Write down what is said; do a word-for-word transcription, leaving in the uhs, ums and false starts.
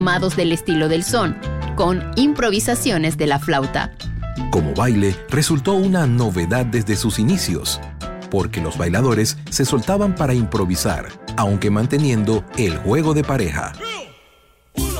tomados del estilo del son, con improvisaciones de la flauta. Como baile, resultó una novedad desde sus inicios, porque los bailadores se soltaban para improvisar, aunque manteniendo el juego de pareja.